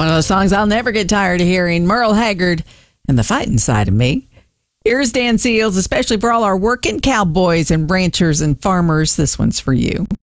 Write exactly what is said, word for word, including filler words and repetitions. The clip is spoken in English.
One of those songs I'll never get tired of hearing, Merle Haggard and the Fighting Side of Me. Here's Dan Seals, especially for all our working cowboys and ranchers and farmers. This one's for you.